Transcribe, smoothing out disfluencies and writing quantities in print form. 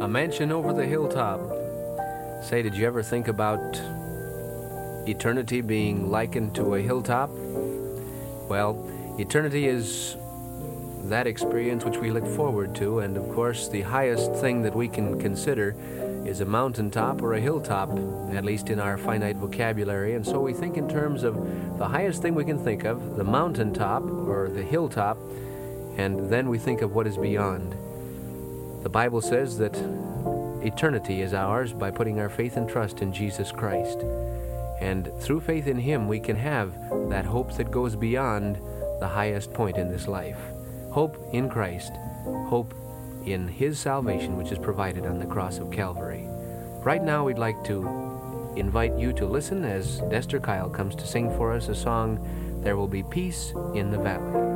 A mansion over the hilltop. Say, did you ever think about eternity being likened to a hilltop? Well, eternity is that experience which we look forward to, and of course the highest thing that we can consider is a mountaintop or a hilltop, at least in our finite vocabulary. And so we think in terms of the highest thing we can think of, the mountaintop or the hilltop, and then we think of what is beyond. The Bible says that eternity is ours by putting our faith and trust in Jesus Christ. And through faith in Him, we can have that hope that goes beyond the highest point in this life. Hope in Christ. Hope in His salvation, which is provided on the cross of Calvary. Right now, we'd like to invite you to listen as Esther Kyle comes to sing for us a song, There Will Be Peace in the Valley.